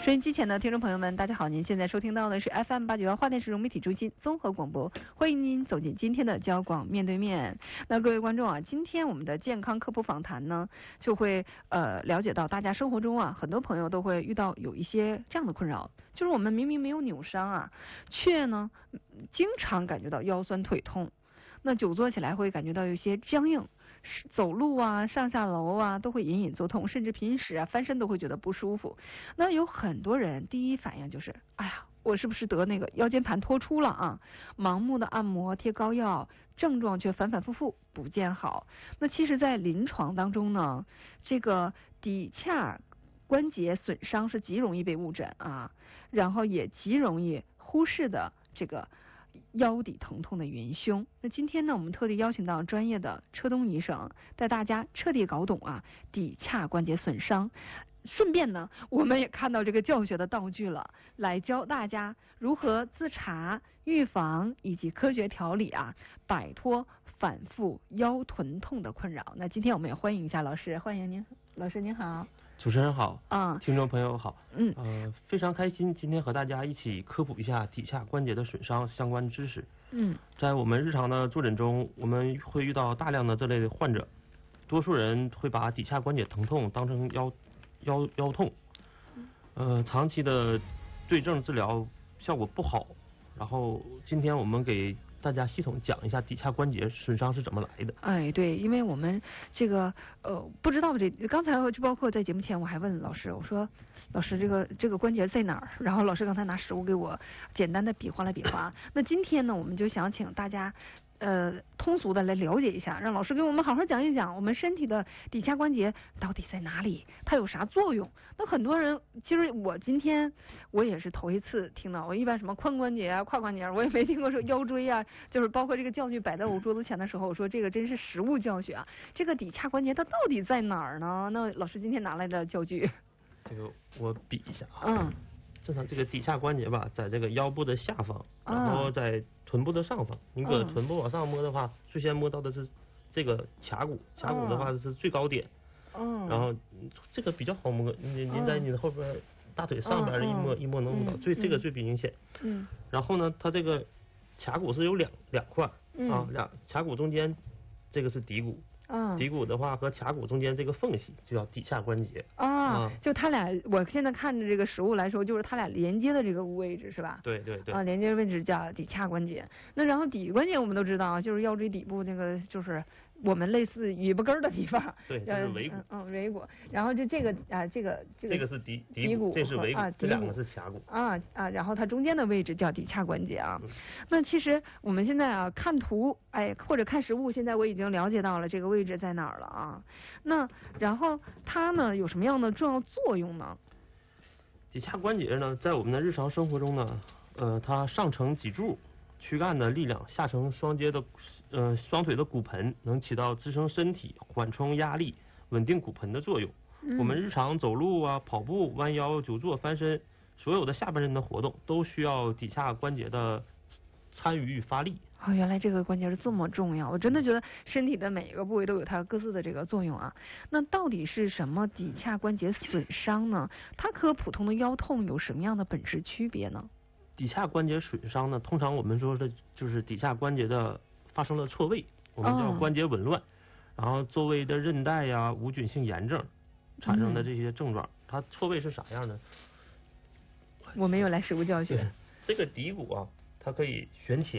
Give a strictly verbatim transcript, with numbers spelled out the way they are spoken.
收音机前的听众朋友们，大家好！您现在收听到的是 F M 八九幺华电市融媒体中心综合广播，欢迎您走进今天的交广面对面。那各位观众啊，今天我们的健康科普访谈呢，就会呃了解到大家生活中啊，很多朋友都会遇到有一些这样的困扰，就是我们明明没有扭伤啊，却呢经常感觉到腰酸腿痛，那久坐起来会感觉到有些僵硬。走路啊，上下楼啊，都会隐隐作痛，甚至平时啊翻身都会觉得不舒服。那有很多人第一反应就是，哎呀，我是不是得那个腰间盘突出了啊？盲目的按摩贴膏药，症状却反反复复不见好。那其实，在临床当中呢，这个骶髂关节损伤是极容易被误诊啊，然后也极容易忽视的这个腰底疼痛的元凶。那今天呢，我们特地邀请到专业的车东医生，带大家彻底搞懂啊骶髂关节损伤。顺便呢，我们也看到这个教学的道具了，来教大家如何自查、预防以及科学调理啊，摆脱反复腰臀痛的困扰。那今天我们也欢迎一下老师，欢迎您，老师您好。 主持人好， 啊、嗯， 听众朋友好， 嗯， 呃，非常开心今天和大家一起科普一下骶髂关节的损伤相关知识。 嗯，在我们日常的坐诊中，我们会遇到大量的这类的患者，多数人会把骶髂关节疼痛当成腰腰腰痛，呃，长期的对症治疗效果不好。然后今天我们给大家系统讲一下骶髂关节损伤是怎么来的。 哎，对，因为我们这个呃不知道这，刚才就包括在节目前我还问老师，我说老师这个这个关节在哪儿？然后老师刚才拿食物给我简单的比划了比划。那今天呢，我们就想请大家呃通俗的来了解一下，让老师给我们好好讲一讲我们身体的骶髂关节到底在哪里，它有啥作用。那很多人其实我今天我也是头一次听到，我一般什么髋关节啊、胯关节我也没听过，说腰椎啊，就是包括这个教具摆在我桌子前的时候，我说这个真是实物教学啊。这个骶髂关节它到底在哪儿呢？那老师今天拿来的教具， 这个我比一下啊。 嗯。 正常这个骶髂关节吧，在这个腰部的下方，然后在臀部的上方。你搁臀部往上摸的话，最先摸到的是这个髂骨，髂骨的话是最高点。嗯。然后这个比较好摸，您您在你的后边大腿上边一摸一摸能摸到，最这个最明显。嗯。然后呢，它这个髂骨是有两两块啊，两髂骨中间这个是骶骨。嗯，骶骨的话和髂骨中间这个缝隙就叫骶髂关节啊，就它俩，我现在看着这个实物来说，就是它俩连接的这个位置是吧？ 对对对。 啊，连接位置叫骶髂关节。那然后骶关节我们都知道啊，就是腰椎底部那个，就是我们类似尾巴根的地方。 对，这是尾骨。 嗯，尾骨。然后就这个啊，这个这个。 这个是骶骶骨，这是尾骨，这两个是髂骨。 啊啊，然后它中间的位置叫骶髂关节啊。那其实我们现在啊看图，哎或者看实物，现在我已经了解到了这个位置在哪儿了啊。那然后它呢有什么样的重要作用呢？ 骶髂关节呢，在我们的日常生活中呢，呃，它上承脊柱、躯干的力量，下承双肩的，呃，双腿的骨盆，能起到支撑身体、缓冲压力、稳定骨盆的作用。嗯、我们日常走路啊、跑步、弯腰、久坐、翻身，所有的下半身的活动都需要骶髂关节的参与与发力。 哦，原来这个关节是这么重要，我真的觉得身体的每一个部位都有它各自的这个作用啊。那到底是什么骶髂关节损伤呢？它和普通的腰痛有什么样的本质区别呢？ 骶髂关节损伤呢，通常我们说的就是骶髂关节的发生了错位，我们叫关节紊乱，哦、然后周围的韧带呀、无菌性炎症产生的这些症状，嗯、它错位是啥样呢？ 我没有来实物教学。 这个骶骨啊，它可以旋起。